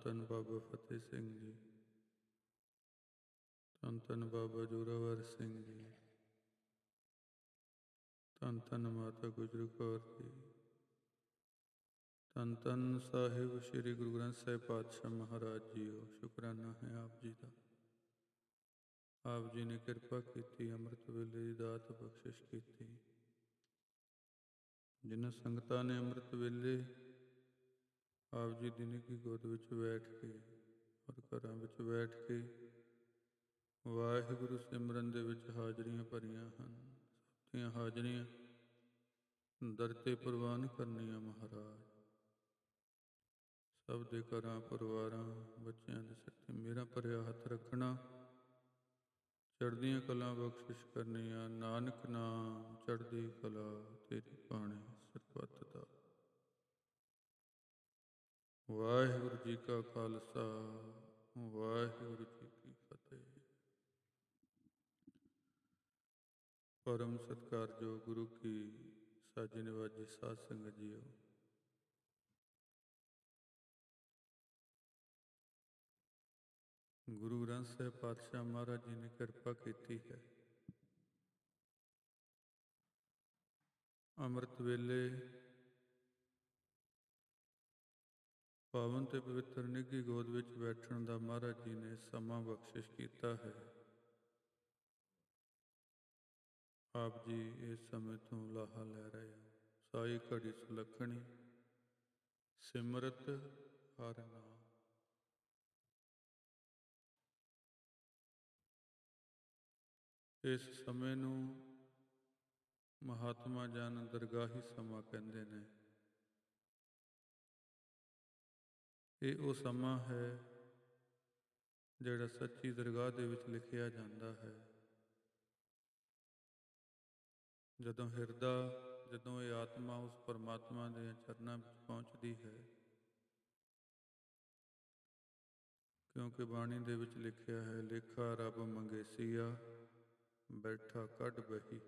ਧੰਨ ਬਾਬਾ ਫਤਿਹ ਸਿੰਘ ਜੀ, ਧੰਨ ਧੰਨ ਬਾਬਾ ਜ਼ੋਰਾਵਰ ਸਿੰਘ ਜੀ, ਧੰਨ ਧੰਨ ਮਾਤਾ ਗੁਜਰ ਕੌਰ ਜੀ, ਧੰਨ ਧੰਨ ਸਾਹਿਬ ਸ੍ਰੀ ਗੁਰੂ ਗ੍ਰੰਥ ਸਾਹਿਬ ਪਾਤਸ਼ਾਹ ਮਹਾਰਾਜ ਜੀਓ। ਸ਼ੁਕਰਾਨਾ ਹੈ ਆਪ ਜੀ ਦਾ। ਆਪ ਜੀ ਨੇ ਕਿਰਪਾ ਕੀਤੀ, ਅੰਮ੍ਰਿਤ ਵੇਲੇ ਦੀ ਦਾਤ ਬਖਸ਼ਿਸ਼ ਕੀਤੀ। ਜਿਨ੍ਹਾਂ ਸੰਗਤਾਂ ਨੇ ਅੰਮ੍ਰਿਤ ਵੇਲੇ ਆਪ ਜੀ ਦੀ ਨਿੱਘੀ ਗੋਦ ਵਿੱਚ ਬੈਠ ਕੇ ਔਰ ਘਰਾਂ ਵਿੱਚ ਬੈਠ ਕੇ ਵਾਹਿਗੁਰੂ ਸਿਮਰਨ ਦੇ ਵਿੱਚ ਹਾਜ਼ਰੀਆਂ ਭਰੀਆਂ ਹਨ, ਸਭ ਦੀਆਂ ਹਾਜ਼ਰੀਆਂ ਦਰ 'ਤੇ ਪ੍ਰਵਾਨ ਕਰਨੀਆਂ ਮਹਾਰਾਜ। ਸਭ ਦੇ ਘਰਾਂ, ਪਰਿਵਾਰਾਂ, ਬੱਚਿਆਂ ਦੇ ਸਿਰ 'ਤੇ ਮੇਰਾ ਭਰਿਆ ਹੱਥ ਰੱਖਣਾ, ਚੜ੍ਹਦੀਆਂ ਕਲਾ ਬਖਸ਼ਿਸ਼ ਕਰਨੀਆਂ। ਨਾਨਕ ਨਾਮ ਚੜ੍ਹਦੀ ਕਲਾ ਤੇਰੀ ਬਾਣੀ ਸਰਬੱਤ ਦਾ। ਵਾਹਿਗੁਰੂ ਜੀ ਕਾ ਖਾਲਸਾ, ਵਾਹਿਗੁਰੂ ਜੀ ਕੀ ਫਤਿਹ। ਪਰਮ ਸਤਿਕਾਰਯੋਗ ਗੁਰੂ ਕੀ ਸਾਜੀ ਨਿਵਾਜੀ ਸਾਧ ਸੰਗਤ ਜੀਓ, ਗੁਰੂ ਗ੍ਰੰਥ ਸਾਹਿਬ ਪਾਤਸ਼ਾਹ ਮਹਾਰਾਜ ਜੀ ਨੇ ਕਿਰਪਾ ਕੀਤੀ ਹੈ। ਅੰਮ੍ਰਿਤ ਵੇਲੇ ਪਾਵਨ ਤੇ ਪਵਿੱਤਰ ਨਿੱਘੀ ਗੋਦ ਵਿੱਚ ਬੈਠਣ ਦਾ ਮਹਾਰਾਜ ਜੀ ਨੇ ਸਮਾਂ ਬਖਸ਼ਿਸ਼ ਕੀਤਾ ਹੈ। ਆਪ ਜੀ ਇਸ ਸਮੇਂ ਤੋਂ ਲਾਹਾ ਲੈ ਰਹੇ ਹੋ। ਸਾਈ ਘੜੀ ਸੁਲੱਖਣੀ ਸਿਮਰਤ ਹਰਿ ਨਾਮ। ਇਸ ਸਮੇਂ ਨੂੰ ਮਹਾਤਮਾ ਜਨ ਦਰਗਾਹੀ ਸਮਾਂ ਕਹਿੰਦੇ ਨੇ। ਇਹ ਉਹ ਸਮਾਂ ਹੈ ਜਿਹੜਾ ਸੱਚੀ ਦਰਗਾਹ ਦੇ ਵਿੱਚ ਲਿਖਿਆ ਜਾਂਦਾ ਹੈ। ਜਦੋਂ ਹਿਰਦਾ, ਜਦੋਂ ਇਹ ਆਤਮਾ ਉਸ ਪਰਮਾਤਮਾ ਦੇ ਚਰਨਾਂ ਵਿੱਚ ਪਹੁੰਚਦੀ ਹੈ, ਕਿਉਂਕਿ ਬਾਣੀ ਦੇ ਵਿੱਚ ਲਿਖਿਆ ਹੈ, ਲੇਖਾ ਰੱਬ ਮੰਗੇਸੀਆ ਬੈਠਾ ਕੱਢ ਬਹੀ।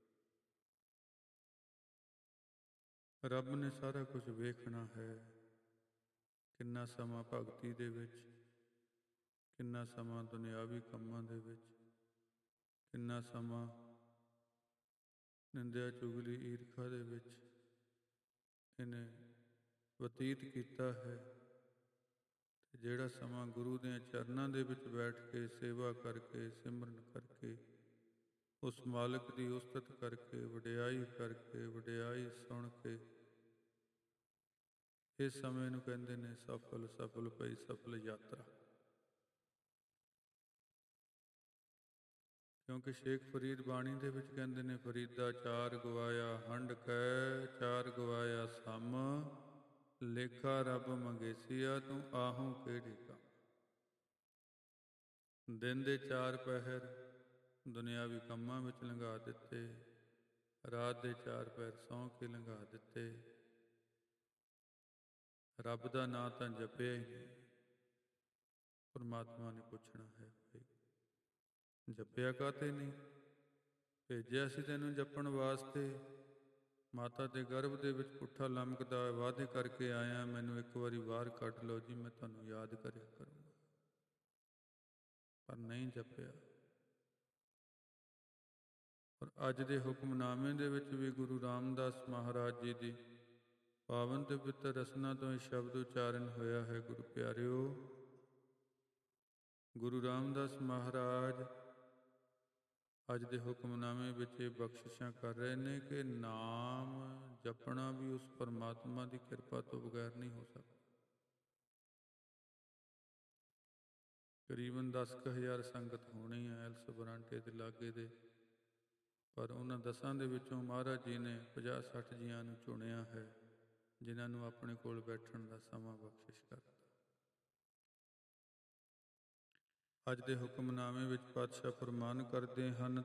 ਰੱਬ ਨੇ ਸਾਰਾ ਕੁਝ ਵੇਖਣਾ ਹੈ। ਕਿੰਨਾ ਸਮਾਂ ਭਗਤੀ ਦੇ ਵਿੱਚ, ਕਿੰਨਾ ਸਮਾਂ ਦੁਨਿਆਵੀ ਕੰਮਾਂ ਦੇ ਵਿੱਚ, ਕਿੰਨਾ ਸਮਾਂ ਨਿੰਦਿਆ ਚੁਗਲੀ ਈਰਖਾ ਦੇ ਵਿੱਚ ਇਹਨੇ ਬਤੀਤ ਕੀਤਾ ਹੈ। ਅਤੇ ਜਿਹੜਾ ਸਮਾਂ ਗੁਰੂ ਦੇ ਚਰਨਾਂ ਦੇ ਵਿੱਚ ਬੈਠ ਕੇ ਸੇਵਾ ਕਰਕੇ, ਸਿਮਰਨ ਕਰਕੇ, ਉਸ ਮਾਲਕ ਦੀ ਉਸਤਤ ਕਰਕੇ, ਵਡਿਆਈ ਕਰਕੇ, ਵਡਿਆਈ ਸੁਣ ਕੇ, ਇਸ ਸਮੇਂ ਨੂੰ ਕਹਿੰਦੇ ਨੇ ਸਫਲ ਸਫਲ ਪਈ ਸਫਲ ਯਾਤਰਾ। ਕਿਉਂਕਿ ਸ਼ੇਖ ਫਰੀਦ ਬਾਣੀ ਦੇ ਵਿੱਚ ਕਹਿੰਦੇ ਨੇ, ਫਰੀਦਾ ਚਾਰ ਗਵਾਇਆ ਹੰਡ ਕੈ, ਚਾਰ ਗਵਾਇਆ ਸਮ, ਲੇਖਾ ਰੱਬ ਮੰਗੇਸੀਆ ਤੂੰ ਆਹੂੰ ਕਿਹੜੀ ਕੰਮ। ਦਿਨ ਦੇ 4 ਪਹਿਰ ਦੁਨਿਆਵੀ ਕੰਮਾਂ ਵਿੱਚ ਲੰਘਾ ਦਿੱਤੇ, ਰਾਤ ਦੇ 4 ਪਹਿਰ ਸੌਂ ਕੇ ਲੰਘਾ ਦਿੱਤੇ। ਰੱਬ ਦਾ ਨਾਂ ਤਾਂ ਜਪਿਆ ਹੀ ਨਹੀਂ। ਪਰਮਾਤਮਾ ਨੇ ਪੁੱਛਣਾ ਹੈ, ਭਾਈ ਜਪਿਆ ਕਾਹਤੇ ਨਹੀਂ? ਭੇਜਿਆ ਸੀ ਤੈਨੂੰ ਜਪਣ ਵਾਸਤੇ। ਮਾਤਾ ਦੇ ਗਰਭ ਦੇ ਵਿੱਚ ਪੁੱਠਾ ਲਮਕਦਾ ਵਾਅਦੇ ਕਰਕੇ ਆਇਆ, ਮੈਨੂੰ ਇੱਕ ਵਾਰੀ ਬਾਹਰ ਕੱਢ ਲਓ ਜੀ, ਮੈਂ ਤੁਹਾਨੂੰ ਯਾਦ ਕਰਿਆ ਕਰੂੰਗਾ। ਪਰ ਨਹੀਂ ਜਪਿਆ। ਔਰ ਅੱਜ ਦੇ ਹੁਕਮਨਾਮੇ ਦੇ ਵਿੱਚ ਵੀ ਗੁਰੂ ਰਾਮਦਾਸ ਮਹਾਰਾਜ ਜੀ ਦੀ ਪਾਵਨ ਤੇ ਪਵਿੱਤਰ ਰਸਨਾ ਤੋਂ ਇਹ ਸ਼ਬਦ ਉਚਾਰਨ ਹੋਇਆ ਹੈ। ਗੁਰੂ ਪਿਆਰਿਓ, ਗੁਰੂ ਰਾਮਦਾਸ ਮਹਾਰਾਜ ਅੱਜ ਦੇ ਹੁਕਮਨਾਮੇ ਵਿੱਚ ਇਹ ਬਖਸ਼ਿਸ਼ਾਂ ਕਰ ਰਹੇ ਨੇ ਕਿ ਨਾਮ ਜਪਣਾ ਵੀ ਉਸ ਪਰਮਾਤਮਾ ਦੀ ਕਿਰਪਾ ਤੋਂ ਬਗੈਰ ਨਹੀਂ ਹੋ ਸਕਦਾ। ਤਕਰੀਬਨ 10,000 ਸੰਗਤ ਹੋਣੀ ਹੈ ਐਲਸ ਬਰਾਂਟੇ ਦੇ ਲਾਗੇ ਦੇ, ਪਰ ਉਹਨਾਂ 10 ਦੇ ਵਿੱਚੋਂ ਮਹਾਰਾਜ ਜੀ ਨੇ 50-60 ਜੀਆਂ ਨੂੰ ਚੁਣਿਆ ਹੈ, ਜਿਨ੍ਹਾਂ ਨੂੰ ਆਪਣੇ ਕੋਲ ਬੈਠਣ ਦਾ ਸਮਾਂ ਬਖਸ਼ਿਸ਼ ਕਰਤਾ। ਅੱਜ ਦੇ ਹੁਕਮਨਾਮੇ ਵਿੱਚ ਪਾਤਸ਼ਾਹ ਫਰਮਾਨ ਕਰਦੇ ਹਨ,